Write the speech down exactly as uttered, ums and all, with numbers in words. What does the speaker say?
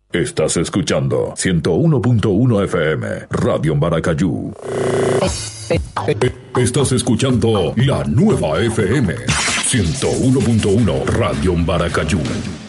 Estás escuchando ciento uno punto uno F M, Radio Maracayú. Estás escuchando la nueva F M, ciento uno punto uno, Radio Maracayú.